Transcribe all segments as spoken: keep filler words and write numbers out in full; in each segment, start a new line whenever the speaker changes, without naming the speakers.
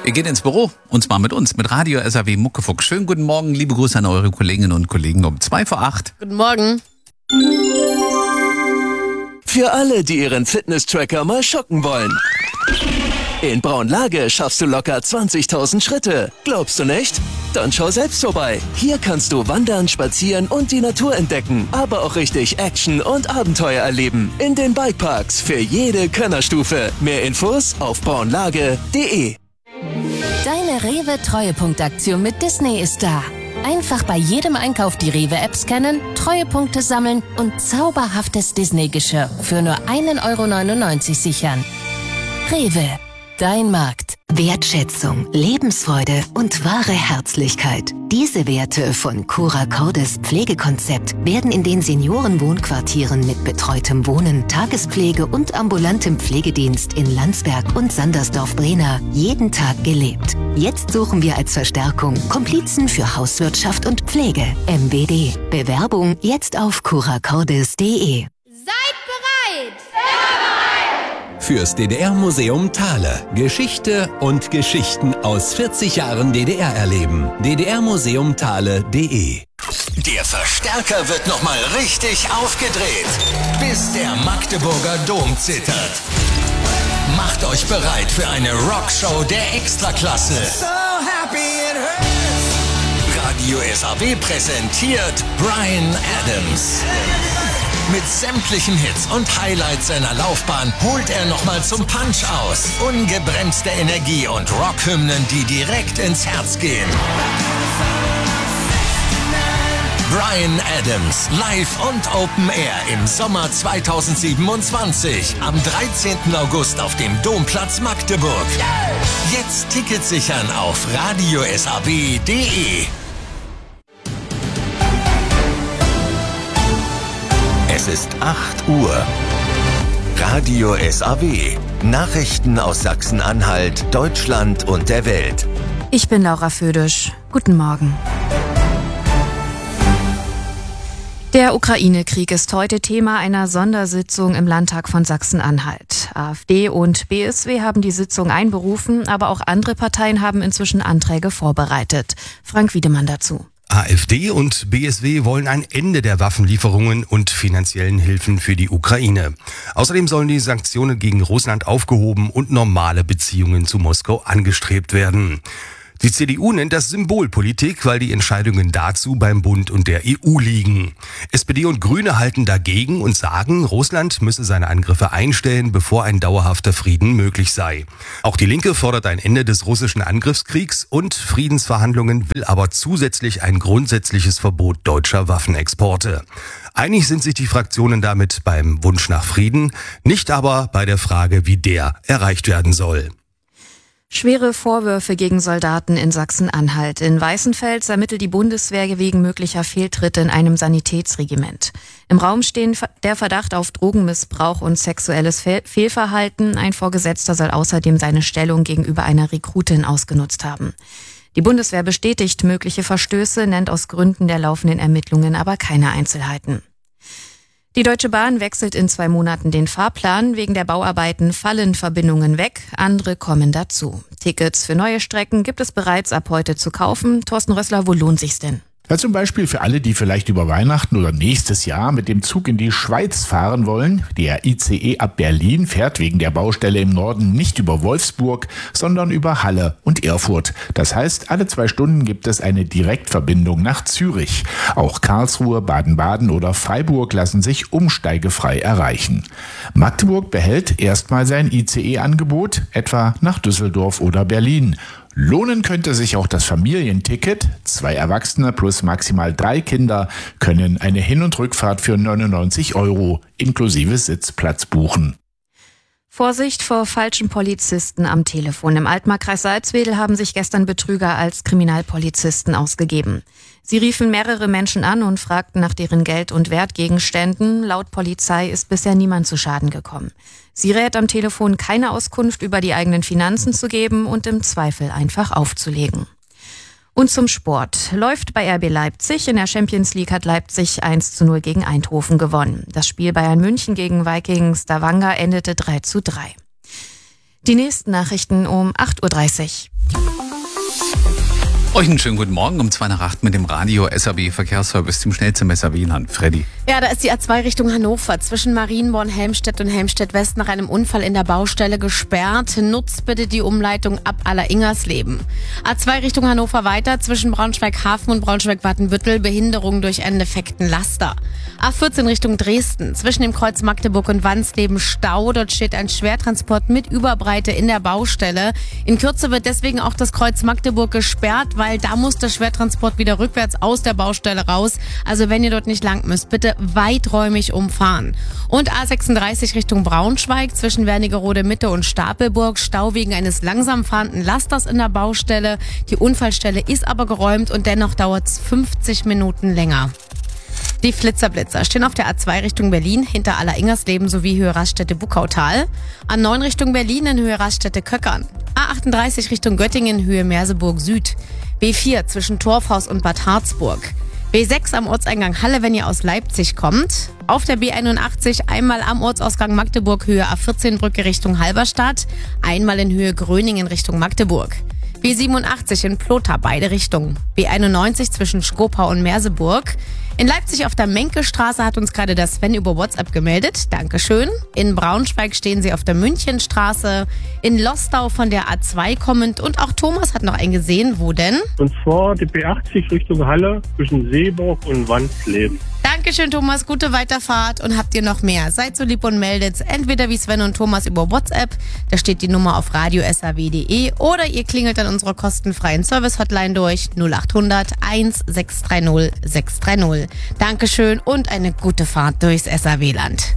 Wir gehen ins Büro, und zwar mit uns, mit Radio S A W Muckefuck. Schönen guten Morgen, liebe Grüße an eure Kolleginnen und Kollegen um zwei vor acht.
Guten Morgen.
Für alle, die ihren Fitness-Tracker mal schocken wollen. In Braunlage schaffst du locker zwanzigtausend Schritte. Glaubst du nicht? Dann schau selbst vorbei. Hier kannst du wandern, spazieren und die Natur entdecken, aber auch richtig Action und Abenteuer erleben. In den Bikeparks für jede Könnerstufe. Mehr Infos auf braunlage punkt de.
Deine Rewe-Treuepunktaktion mit Disney ist da. Einfach bei jedem Einkauf die Rewe-App scannen, Treuepunkte sammeln und zauberhaftes Disney-Geschirr für nur ein Euro neunundneunzig sichern. Rewe, dein Markt.
Wertschätzung, Lebensfreude und wahre Herzlichkeit. Diese Werte von Cura Cordis Pflegekonzept werden in den Seniorenwohnquartieren mit betreutem Wohnen, Tagespflege und ambulantem Pflegedienst in Landsberg und Sandersdorf-Brena jeden Tag gelebt. Jetzt suchen wir als Verstärkung Komplizen für Hauswirtschaft und Pflege. M W D. Bewerbung jetzt auf cura cordis punkt de.
Seid bereit!
Fürs D D R-Museum Thale. Geschichte und Geschichten aus vierzig Jahren D D R erleben. d d r museum thale punkt de.
Der Verstärker wird nochmal richtig aufgedreht, bis der Magdeburger Dom zittert. Macht euch bereit für eine Rockshow der Extraklasse. So happy it hurts. Radio S A W präsentiert Bryan Adams. Mit sämtlichen Hits und Highlights seiner Laufbahn holt er nochmal zum Punch aus. Ungebremste Energie und Rockhymnen, die direkt ins Herz gehen. Bryan Adams, live und Open Air im Sommer zweitausendsiebenundzwanzig. Am dreizehnten August auf dem Domplatz Magdeburg. Jetzt Tickets sichern auf radio s a w punkt de. Es ist acht Uhr. Radio S A W. Nachrichten aus Sachsen-Anhalt, Deutschland und der Welt.
Ich bin Laura Födisch. Guten Morgen. Der Ukraine-Krieg ist heute Thema einer Sondersitzung im Landtag von Sachsen-Anhalt. AfD und B S W haben die Sitzung einberufen, aber auch andere Parteien haben inzwischen Anträge vorbereitet. Frank Wiedemann dazu.
AfD und B S W wollen ein Ende der Waffenlieferungen und finanziellen Hilfen für die Ukraine. Außerdem sollen die Sanktionen gegen Russland aufgehoben und normale Beziehungen zu Moskau angestrebt werden. Die C D U nennt das Symbolpolitik, weil die Entscheidungen dazu beim Bund und der E U liegen. S P D und Grüne halten dagegen und sagen, Russland müsse seine Angriffe einstellen, bevor ein dauerhafter Frieden möglich sei. Auch die Linke fordert ein Ende des russischen Angriffskriegs und Friedensverhandlungen, will aber zusätzlich ein grundsätzliches Verbot deutscher Waffenexporte. Einig sind sich die Fraktionen damit beim Wunsch nach Frieden, nicht aber bei der Frage, wie der erreicht werden soll.
Schwere Vorwürfe gegen Soldaten in Sachsen-Anhalt. In Weißenfels ermittelt die Bundeswehr wegen möglicher Fehltritte in einem Sanitätsregiment. Im Raum stehen der Verdacht auf Drogenmissbrauch und sexuelles Fehlverhalten. Ein Vorgesetzter soll außerdem seine Stellung gegenüber einer Rekrutin ausgenutzt haben. Die Bundeswehr bestätigt mögliche Verstöße, nennt aus Gründen der laufenden Ermittlungen aber keine Einzelheiten. Die Deutsche Bahn wechselt in zwei Monaten den Fahrplan. Wegen der Bauarbeiten fallen Verbindungen weg, andere kommen dazu. Tickets für neue Strecken gibt es bereits ab heute zu kaufen. Thorsten Rössler, wo lohnt sich's denn?
Ja, zum Beispiel für alle, die vielleicht über Weihnachten oder nächstes Jahr mit dem Zug in die Schweiz fahren wollen. Der I C E ab Berlin fährt wegen der Baustelle im Norden nicht über Wolfsburg, sondern über Halle und Erfurt. Das heißt, alle zwei Stunden gibt es eine Direktverbindung nach Zürich. Auch Karlsruhe, Baden-Baden oder Freiburg lassen sich umsteigefrei erreichen. Magdeburg behält erstmal sein I C E-Angebot, etwa nach Düsseldorf oder Berlin. Lohnen könnte sich auch das Familienticket. Zwei Erwachsene plus maximal drei Kinder können eine Hin- und Rückfahrt für neunundneunzig Euro inklusive Sitzplatz buchen.
Vorsicht vor falschen Polizisten am Telefon. Im Altmarkkreis Salzwedel haben sich gestern Betrüger als Kriminalpolizisten ausgegeben. Sie riefen mehrere Menschen an und fragten nach deren Geld- und Wertgegenständen. Laut Polizei ist bisher niemand zu Schaden gekommen. Sie rät am Telefon, keine Auskunft über die eigenen Finanzen zu geben und im Zweifel einfach aufzulegen. Und zum Sport. Läuft bei R B Leipzig. In der Champions League hat Leipzig eins zu null gegen Eindhoven gewonnen. Das Spiel Bayern München gegen Vikings Stavanger endete drei zu drei. Die nächsten Nachrichten um acht Uhr dreißig.
Euch einen schönen guten Morgen um zwei nach acht mit dem Radio S A B Verkehrsservice, dem schnellsten S A B-Land. Freddy.
Ja, da ist die A zwei Richtung Hannover zwischen Marienborn, Helmstedt und Helmstedt-West nach einem Unfall in der Baustelle gesperrt. Nutzt bitte die Umleitung ab Aller-Ingersleben. A zwei Richtung Hannover weiter zwischen Braunschweig-Hafen und Braunschweig-Wattenbüttel. Behinderung durch einen defekten Laster. A vierzehn Richtung Dresden zwischen dem Kreuz Magdeburg und Wansleben Stau. Dort steht ein Schwertransport mit Überbreite in der Baustelle. In Kürze wird deswegen auch das Kreuz Magdeburg gesperrt, weil da muss der Schwertransport wieder rückwärts aus der Baustelle raus. Also wenn ihr dort nicht lang müsst, bitte weiträumig umfahren. Und A sechsunddreißig Richtung Braunschweig zwischen Wernigerode Mitte und Stapelburg. Stau wegen eines langsam fahrenden Lasters in der Baustelle. Die Unfallstelle ist aber geräumt und dennoch dauert es fünfzig Minuten länger. Die Flitzerblitzer stehen auf der A zwei Richtung Berlin hinter Aller-Ingersleben sowie Höhe Raststätte-Buckautal. A neun Richtung Berlin in Höhe Raststätte-Köckern. A achtunddreißig Richtung Göttingen Höhe Merseburg Süd. B vier zwischen Torfhaus und Bad Harzburg. B sechs am Ortseingang Halle, wenn ihr aus Leipzig kommt. Auf der B einundachtzig einmal am Ortsausgang Magdeburg Höhe A vierzehn Brücke Richtung Halberstadt. Einmal in Höhe Gröningen Richtung Magdeburg. B siebenundachtzig in Plotha, beide Richtungen. B einundneunzig zwischen Skopau und Merseburg. In Leipzig auf der Menkestraße hat uns gerade der Sven über WhatsApp gemeldet. Dankeschön. In Braunschweig stehen sie auf der Münchenstraße. In Lostau von der A zwei kommend. Und auch Thomas hat noch einen gesehen. Wo denn?
Und zwar die B achtzig Richtung Halle zwischen Seeburg und Wansleben.
Dankeschön, Thomas. Gute Weiterfahrt. Und habt ihr noch mehr? Seid so lieb und meldet entweder wie Sven und Thomas über WhatsApp. Da steht die Nummer auf radio s a w punkt d e. Oder ihr klingelt an unserer kostenfreien Service-Hotline durch null achthundert eins sechs drei null sechs drei null. Dankeschön und eine gute Fahrt durchs S A W-Land.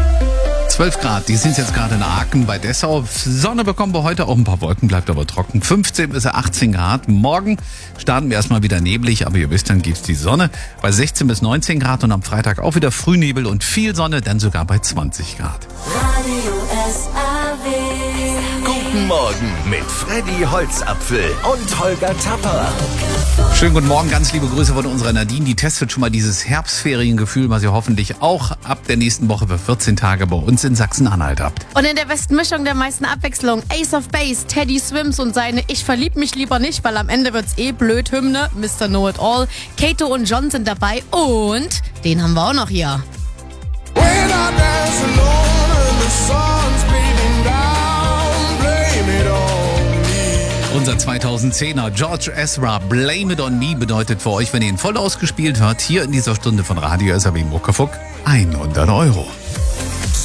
zwölf Grad, die sind jetzt gerade in Aachen bei Dessau. Sonne bekommen wir heute, auch ein paar Wolken, bleibt aber trocken. fünfzehn bis achtzehn Grad. Morgen starten wir erstmal wieder neblig, aber ihr wisst, dann gibt's die Sonne bei sechzehn bis neunzehn Grad und am Freitag auch wieder Frühnebel und viel Sonne, dann sogar bei zwanzig Grad.
Radio S A W. Guten Morgen mit Freddy Holzapfel und Holger Tapper.
Schönen guten Morgen, ganz liebe Grüße von unserer Nadine. Die testet schon mal dieses Herbstferiengefühl, was ihr hoffentlich auch ab der nächsten Woche für vierzehn Tage bei uns in Sachsen-Anhalt habt.
Und in der besten Mischung der meisten Abwechslung Ace of Base, Teddy Swims und seine Ich verlieb mich lieber nicht, weil am Ende wird's eh blöd Hymne, Mister Know It All. Kato und John sind dabei und den haben wir auch noch hier.
Unser zweitausendzehner George Ezra, Blame It On Me, bedeutet für euch, wenn ihr ihn voll ausgespielt hört, hier in dieser Stunde von Radio S A B Muckefuck hundert Euro.